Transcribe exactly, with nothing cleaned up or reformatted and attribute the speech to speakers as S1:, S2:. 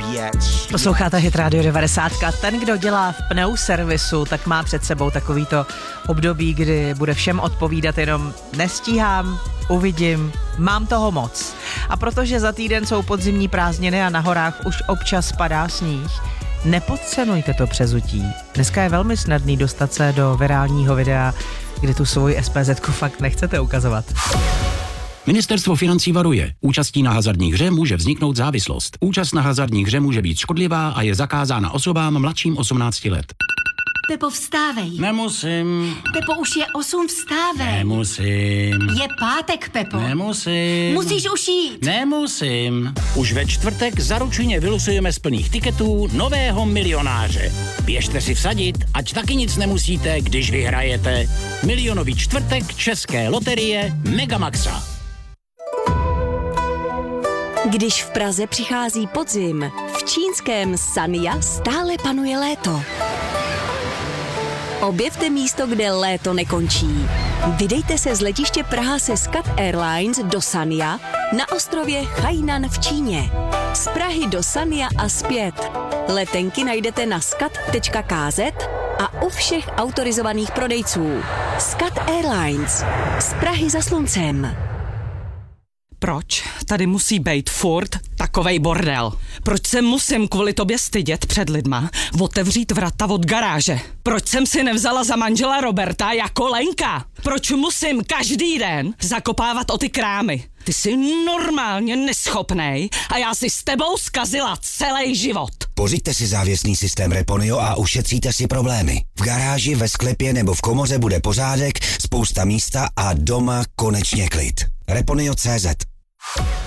S1: Posloucháte Hit Radio devadesát. Ten, kdo dělá v pneuservisu, tak má před sebou takovýto období, kdy bude všem odpovídat jenom nestíhám, uvidím, mám toho moc. A protože za týden jsou podzimní prázdniny a na horách už občas padá sníh, nepodcenujte to přezutí. Dneska je velmi snadný dostat se do virálního videa, kde tu svoji es pé zetku fakt nechcete ukazovat.
S2: Ministerstvo financí varuje. Účastí na hazardní hře může vzniknout závislost. Účast na hazardní hře může být škodlivá a je zakázána osobám mladším osmnácti let.
S3: Pepo, vstávej.
S2: Nemusím.
S3: Pepo, už je osm, vstávej.
S2: Nemusím.
S3: Je pátek, Pepo.
S2: Nemusím.
S3: Musíš už jít.
S2: Nemusím. Už ve čtvrtek zaručeně vylosujeme z plných tiketů nového milionáře. Běžte si vsadit, ať taky nic nemusíte, když vyhrajete. Milionový čtvrtek České loterie Megamaxa.
S4: Když v Praze přichází podzim, v čínském Sanya stále panuje léto. Objevte místo, kde léto nekončí. Vydejte se z letiště Praha se Skat Airlines do Sanya na ostrově Hainan v Číně. Z Prahy do Sanya a zpět. Letenky najdete na skat tečka ká zet a u všech autorizovaných prodejců. Skat Airlines. Z Prahy za sluncem.
S5: Proč tady musí být furt takovej bordel? Proč se musím kvůli tobě stydět před lidma otevřít vrata od garáže? Proč jsem si nevzala za manžela Roberta jako Lenka? Proč musím každý den zakopávat o ty krámy? Ty jsi normálně neschopnej a já si s tebou zkazila celý život.
S6: Pořiďte si závěsný systém Reponio a ušetříte si problémy. V garáži, ve sklepě nebo v komoře bude pořádek, spousta místa a doma konečně klid. Reponio tečka cé zet